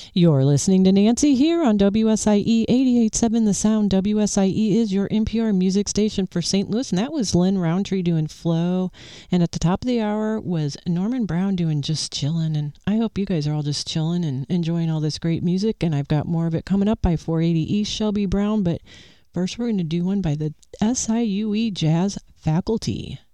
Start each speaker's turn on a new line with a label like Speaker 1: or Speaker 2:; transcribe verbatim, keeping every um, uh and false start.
Speaker 1: You're listening to Nancy here on W S I E eighty-eight point seven The Sound. W S I E is your N P R music station for Saint Louis, and that was Lynn Roundtree doing Flow. And at the top of the hour was Norman Brown doing Just Chillin'. And I hope you guys are all just chilling and enjoying all this great music. And I've got more of it coming up by four eighty East Shelby Brown. But first, we're going to do one by the S I U E Jazz Faculty.